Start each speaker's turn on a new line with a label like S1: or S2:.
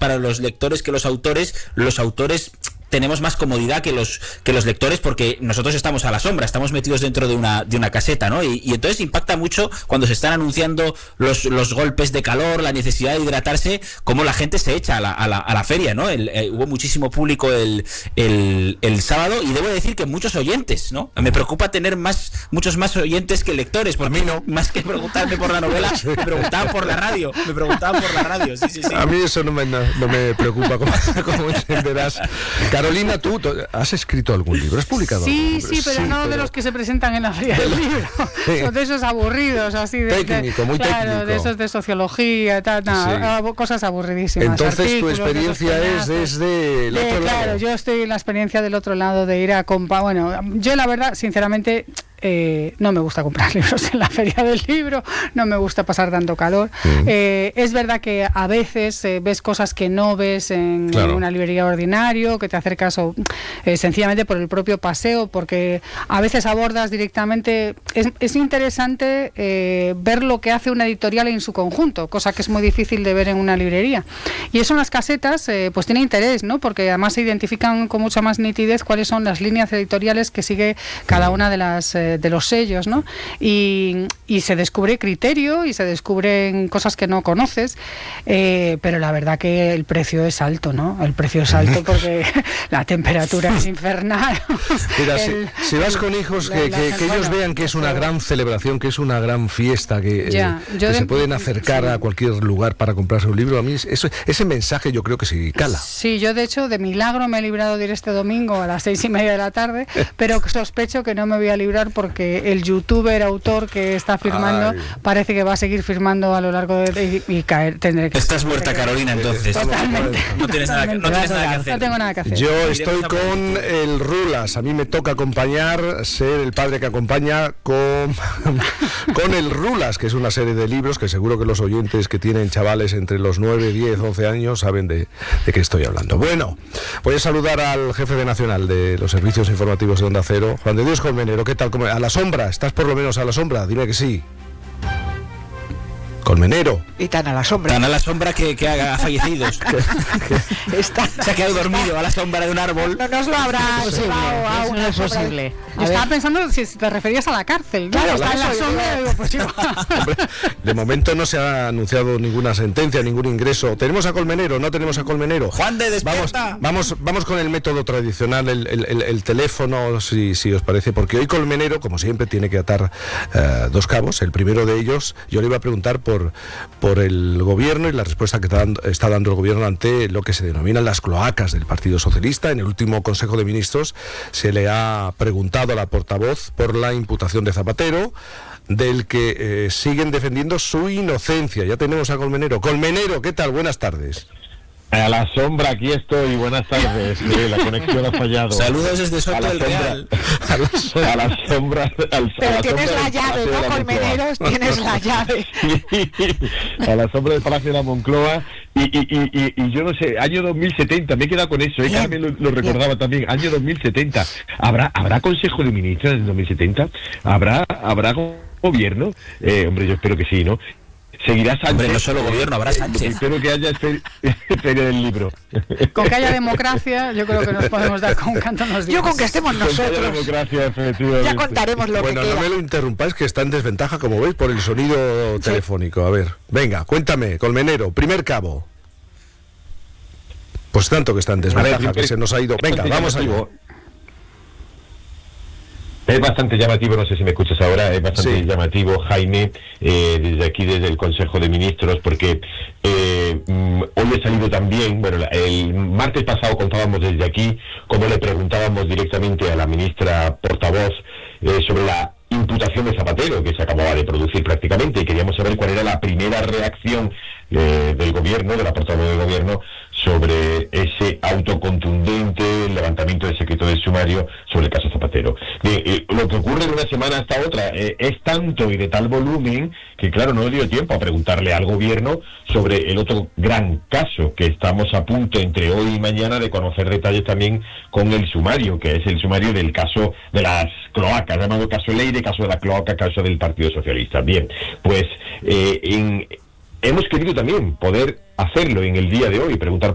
S1: para los lectores que los autores tenemos más comodidad que los lectores, porque nosotros estamos a la sombra, estamos metidos dentro de una caseta, ¿no? Y entonces impacta mucho cuando se están anunciando los golpes de calor, la necesidad de hidratarse, cómo la gente se echa a la feria, ¿no? Hubo muchísimo público el sábado, y debo decir que muchos oyentes, ¿no? Me preocupa tener muchos más oyentes que lectores, porque a mí no, más que preguntarme por la novela, me preguntaban por la radio, sí.
S2: A mí eso no me preocupa, como entenderás. Carolina, ¿tú has escrito algún libro? ¿Has publicado algún libro?
S3: Sí, pero no de los que se presentan en la feria del libro. Son de esos aburridos, así de
S2: técnico, muy técnico.
S3: De esos de sociología, cosas aburridísimas.
S2: Entonces tu experiencia es desde el otro lado.
S3: Claro, yo estoy en la experiencia del otro lado, de ir a comprar. Bueno, yo la verdad, sinceramente, no me gusta comprar libros en la feria del libro, no me gusta pasar tanto calor. Es verdad que a veces ves cosas que no ves en una librería ordinario, que te acercas sencillamente por el propio paseo, porque a veces abordas directamente. Es interesante ver lo que hace una editorial en su conjunto, cosa que es muy difícil de ver en una librería. Y eso en las casetas pues tiene interés, ¿no? Porque además se identifican con mucha más nitidez cuáles son las líneas editoriales que sigue cada una de los sellos, ¿no? Y se descubre criterio y se descubren cosas que no conoces, pero la verdad que el precio es alto, ¿no? El precio es alto porque la temperatura es infernal.
S2: Mira, si vas con hijos, que ellos vean que es una gran celebración, que es una gran fiesta, que se pueden acercar a cualquier lugar para comprarse un libro. A mí ese mensaje yo creo que sí cala.
S3: Sí, yo de hecho de milagro me he librado de ir este domingo a las 6:30 de la tarde, pero sospecho que no me voy a librar porque el youtuber autor que está firmando parece que va a seguir firmando a lo largo y caer.
S1: Estás muerta, Carolina, entonces.
S3: Totalmente.
S1: No tienes nada que hacer.
S3: No tengo nada que hacer.
S2: Yo estoy con el Rulas. A mí me toca acompañar, ser el padre que acompaña con el Rulas, que es una serie de libros que seguro que los oyentes que tienen chavales entre los 9, 10, 11 años saben de qué estoy hablando. Bueno, voy a saludar al jefe de Nacional de los servicios informativos de Onda Cero, Juan de Dios Colmenero. ¿Qué tal? ¿A la sombra? ¿Estás por lo menos a la sombra? Dime que sí. Colmenero.
S4: Y tan a la sombra.
S1: Tan a la sombra que ha fallecido. Se ha quedado dormido a la sombra de un árbol.
S3: No nos lo habrá
S4: posible. No es posible.
S3: Yo estaba pensando si te referías a la cárcel.
S4: Claro,
S3: está en la sombra. Digo, pues
S2: Hombre, de momento no se ha anunciado ninguna sentencia, ningún ingreso. ¿Tenemos a Colmenero? ¿No tenemos a Colmenero?
S1: Juan de despierta.
S2: Vamos con el método tradicional, el teléfono, si os parece, porque hoy Colmenero, como siempre, tiene que atar dos cabos. El primero de ellos, yo le iba a preguntar por el gobierno y la respuesta que está dando el gobierno ante lo que se denominan las cloacas del Partido Socialista. En el último Consejo de Ministros se le ha preguntado a la portavoz por la imputación de Zapatero, del que siguen defendiendo su inocencia. Ya tenemos a Colmenero. Colmenero, ¿qué tal? Buenas tardes.
S5: A la sombra, aquí estoy, buenas tardes. La conexión ha fallado.
S1: Saludos desde Soto del Real.
S5: A la sombra.
S4: Pero tienes la llave, ¿no, Colmeneros? Tienes la llave.
S5: A la sombra del Palacio de la Moncloa. Y yo no sé, año 2070, me he quedado con eso, Carmen lo recordaba también, año 2070. ¿Habrá Consejo de Ministros en 2070? ¿Habrá gobierno? Hombre, yo espero que sí, ¿no? Seguirá Sánchez.
S1: Hombre, no solo gobierno, habrá Sánchez.
S5: Espero que haya feria del libro.
S3: Con que haya democracia, yo creo que nos podemos dar con un canto en los días.
S4: Yo con que estemos nosotros.
S5: Democracia, efectivamente.
S4: Ya contaremos lo que queda.
S2: Bueno, no me lo interrumpáis, que está en desventaja, como veis, por el sonido telefónico. A ver, venga, cuéntame, Colmenero, primer cabo. Pues tanto que está en desventaja, que se nos ha ido. Venga, vamos allá.
S5: Es bastante llamativo, no sé si me escuchas ahora, es bastante llamativo, Jaime, desde aquí, desde el Consejo de Ministros, porque hoy he salido también, bueno, el martes pasado contábamos desde aquí, como le preguntábamos directamente a la ministra portavoz sobre la imputación de Zapatero, que se acababa de producir prácticamente, y queríamos saber cuál era la primera reacción del gobierno, de la portavoz del gobierno, sobre ese autocontundente levantamiento del secreto del sumario sobre el caso Zapatero. Lo que ocurre de una semana hasta otra es tanto y de tal volumen que, claro, no dio tiempo a preguntarle al gobierno sobre el otro gran caso, que estamos a punto entre hoy y mañana de conocer detalles también con el sumario, que es el sumario del caso de las cloacas, llamado caso Leire, caso de la cloaca, caso del Partido Socialista. Bien, pues hemos querido también poder hacerlo en el día de hoy, preguntar